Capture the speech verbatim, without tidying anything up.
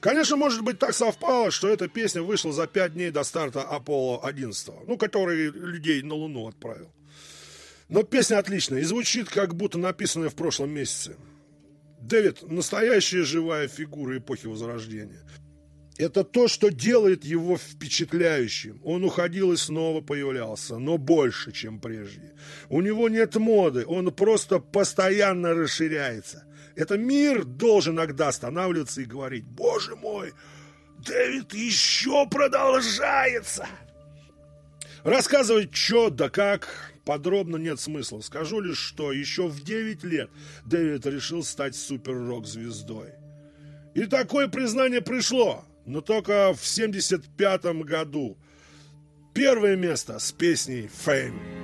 Конечно, может быть, так совпало, что эта песня вышла за пять дней до старта Аполло одиннадцать, ну, который людей на Луну отправил. Но песня отличная и звучит, как будто написанная в прошлом месяце. Дэвид – настоящая живая фигура эпохи Возрождения. Это то, что делает его впечатляющим. Он уходил и снова появлялся, но больше, чем прежде. У него нет моды, он просто постоянно расширяется. Это мир должен иногда останавливаться и говорить: «Боже мой, Дэвид еще продолжается!» Рассказывать, что да как, подробно нет смысла. Скажу лишь, что еще в девять лет Дэвид решил стать супер-рок-звездой. И такое признание пришло, но только в семьдесят пятом году. Первое место с песней «Fame».